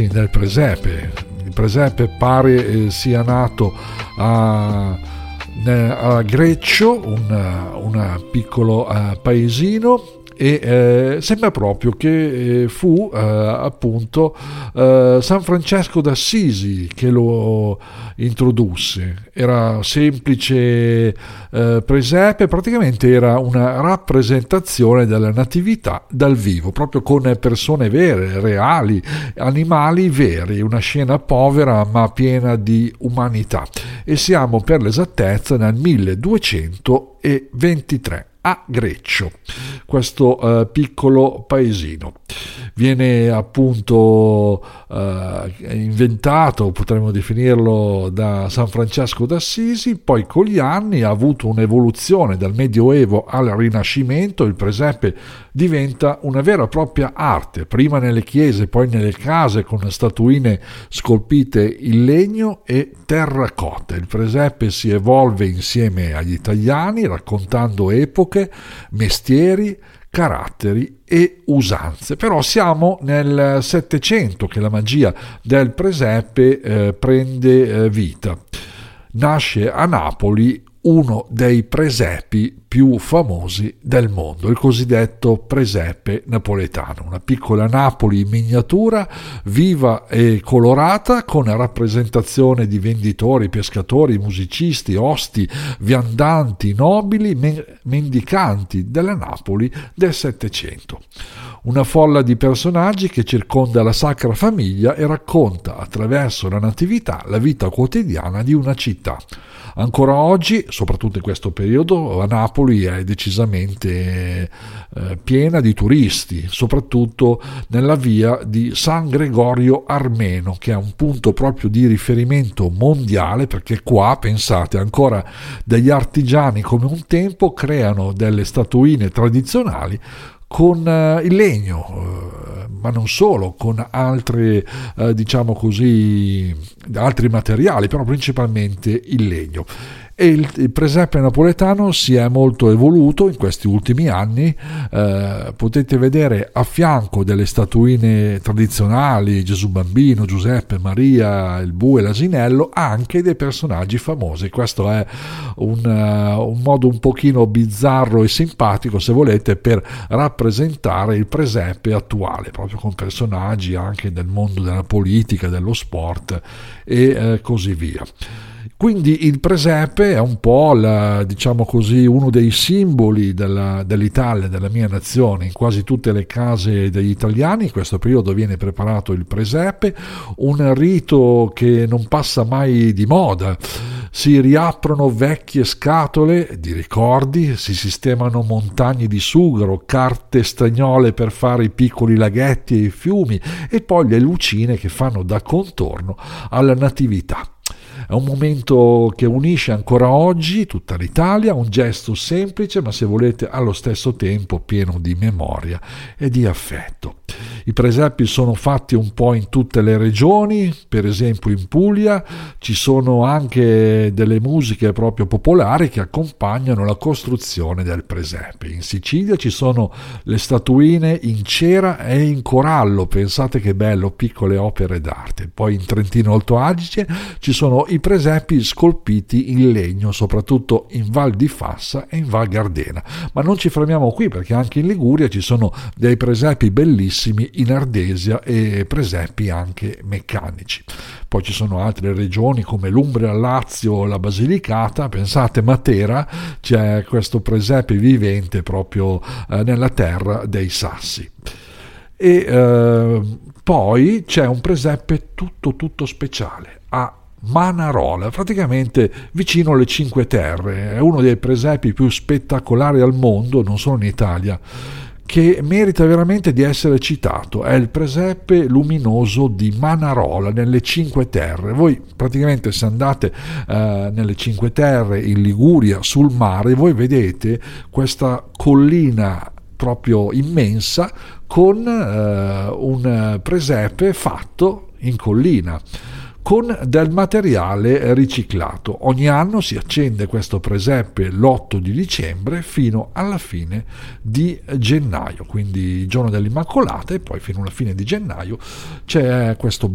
origini del presepe. Il presepe pare sia nato a Greccio, un piccolo paesino, e sembra proprio che fu appunto San Francesco d'Assisi che lo introdusse. Era semplice presepe, praticamente era una rappresentazione della natività dal vivo, proprio con persone vere, reali, animali veri, una scena povera ma piena di umanità. E siamo per l'esattezza nel 1223 a Greccio, questo piccolo paesino. Viene appunto inventato, potremmo definirlo, da San Francesco d'Assisi. Poi con gli anni ha avuto un'evoluzione dal Medioevo al Rinascimento. Il presepe diventa una vera e propria arte, prima nelle chiese, poi nelle case, con statuine scolpite in legno e terracotta. Il presepe si evolve insieme agli italiani, raccontando epoche, mestieri, caratteri e usanze. Però siamo nel Settecento che la magia del presepe prende vita. Nasce a Napoli uno dei presepi più famosi del mondo, il cosiddetto presepe napoletano, una piccola Napoli in miniatura, viva e colorata, con rappresentazione di venditori, pescatori, musicisti, osti, viandanti, nobili, mendicanti della Napoli del Settecento. Una folla di personaggi che circonda la Sacra Famiglia e racconta attraverso la natività la vita quotidiana di una città. Ancora oggi, soprattutto in questo periodo, a Napoli è decisamente piena di turisti, soprattutto nella via di San Gregorio Armeno, che è un punto proprio di riferimento mondiale, perché qua, pensate, ancora degli artigiani come un tempo creano delle statuine tradizionali con il legno, ma non solo, con altri altri materiali, però principalmente il legno. E il presepe napoletano si è molto evoluto in questi ultimi anni. Potete vedere a fianco delle statuine tradizionali, Gesù Bambino, Giuseppe, Maria, il bue, l'asinello, anche dei personaggi famosi. Questo è un modo un pochino bizzarro e simpatico, se volete, per rappresentare il presepe attuale, proprio con personaggi anche del mondo della politica, dello sport e così via. Quindi il presepe è un po' uno dei simboli dell'Italia, della mia nazione. In quasi tutte le case degli italiani in questo periodo viene preparato il presepe, un rito che non passa mai di moda. Si riaprono vecchie scatole di ricordi, si sistemano montagne di sughero, carte stagnole per fare i piccoli laghetti e i fiumi, e poi le lucine che fanno da contorno alla natività. È un momento che unisce ancora oggi tutta l'Italia, un gesto semplice ma, se volete, allo stesso tempo pieno di memoria e di affetto. I presepi sono fatti un po' in tutte le regioni, per esempio in Puglia ci sono anche delle musiche proprio popolari che accompagnano la costruzione del presepe. In Sicilia ci sono le statuine in cera e in corallo, pensate che bello, piccole opere d'arte. Poi in Trentino Alto Adige ci sono i presepi scolpiti in legno, soprattutto in Val di Fassa e in Val Gardena. Ma non ci fermiamo qui, perché anche in Liguria ci sono dei presepi bellissimi, in Ardesia, e presepi anche meccanici. Poi ci sono altre regioni come l'Umbria, il Lazio, la Basilicata. Pensate, Matera, c'è questo presepe vivente proprio nella terra dei Sassi. E poi c'è un presepe tutto speciale a Manarola, praticamente vicino alle Cinque Terre. È uno dei presepi più spettacolari al mondo, non solo in Italia, che merita veramente di essere citato. È il presepe luminoso di Manarola nelle Cinque Terre. Voi praticamente, se andate nelle Cinque Terre in Liguria sul mare, voi vedete questa collina proprio immensa con un presepe fatto in collina con del materiale riciclato. Ogni anno si accende questo presepe l'8 di dicembre fino alla fine di gennaio, quindi il giorno dell'Immacolata, e poi fino alla fine di gennaio c'è questo